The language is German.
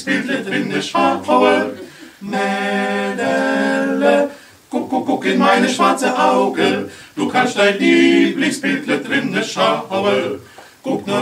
Bildle drinne schaue. Mädele, guck in meine schwarze Augen, du kannst dein Lieblingsbildle drinne schaue. Guck nur